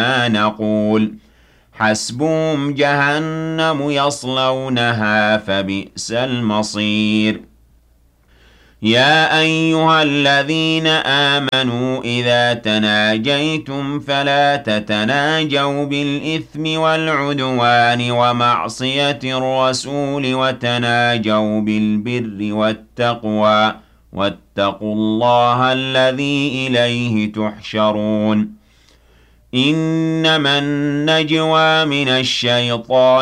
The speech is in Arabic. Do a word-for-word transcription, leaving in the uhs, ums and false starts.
ما نقول حسبهم جهنم يصلونها فبئس المصير يا أيها الذين آمنوا إذا تناجيتم فلا تتناجوا بالإثم والعدوان ومعصية الرسول وتناجوا بالبر والتقوى واتقوا الله الذي إليه تحشرون إنما النجوى من الشيطان